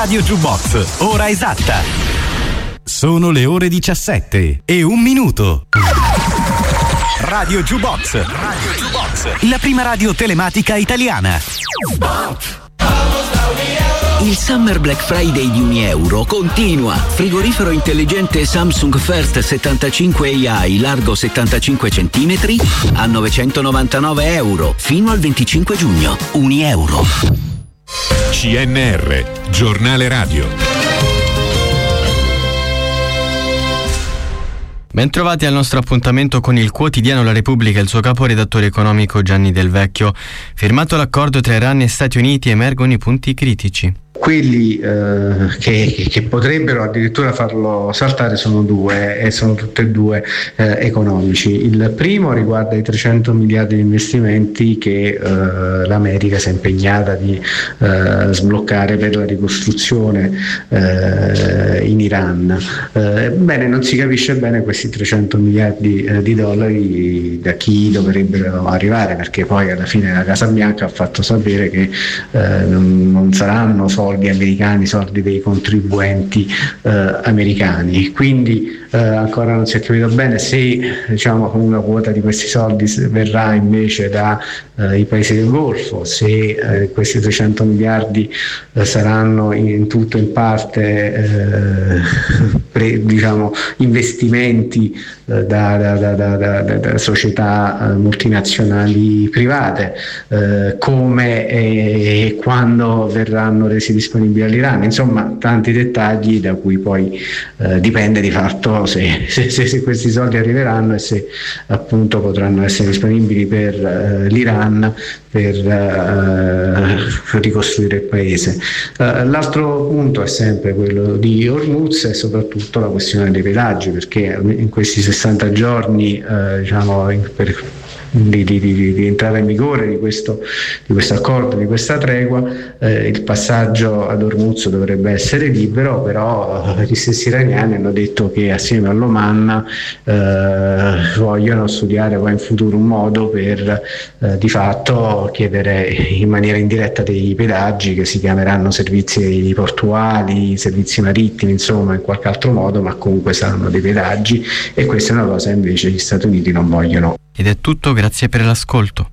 Radio Jukebox, ora esatta. Sono le ore 17 e 1 minuto. Radio Jukebox. Radio Jukebox. La prima radio telematica italiana. Il Summer Black Friday di Unieuro continua. Frigorifero intelligente Samsung First 75 AI largo 75 cm a €999 fino al 25 giugno. Unieuro. CNR, giornale radio. Bentrovati al nostro appuntamento con il quotidiano La Repubblica e il suo caporedattore economico Gianni Del Vecchio. Firmato l'accordo tra Iran e Stati Uniti, emergono i punti critici. Quelli che potrebbero addirittura farlo saltare sono due e sono tutti e due economici. Il primo riguarda i 300 miliardi di investimenti che l'America si è impegnata di sbloccare per la ricostruzione in Iran. Bene, non si capisce bene questi 300 miliardi di dollari da chi dovrebbero arrivare, perché poi alla fine la Casa Bianca ha fatto sapere che non saranno soldi americani, soldi dei contribuenti americani, quindi ancora non si è capito bene se una quota di questi soldi verrà invece dai paesi del Golfo, se questi 300 miliardi saranno in tutto in parte investimenti da società multinazionali private, come e quando verranno resi disponibili all'Iran. Insomma, tanti dettagli da cui poi dipende di fatto se questi soldi arriveranno e se appunto potranno essere disponibili per l'Iran per ricostruire il paese. L'altro punto è sempre quello di Hormuz e soprattutto la questione dei pedaggi, perché in questi 60 giorni di entrare in vigore di questo accordo, di questa tregua, il passaggio ad Hormuz dovrebbe essere libero, però gli stessi iraniani hanno detto che assieme all'Oman vogliono studiare poi in futuro un modo per di fatto chiedere in maniera indiretta dei pedaggi che si chiameranno servizi portuali, servizi marittimi, insomma in qualche altro modo, ma comunque saranno dei pedaggi, e questa è una cosa invece gli Stati Uniti non vogliono. Ed è tutto, grazie per l'ascolto.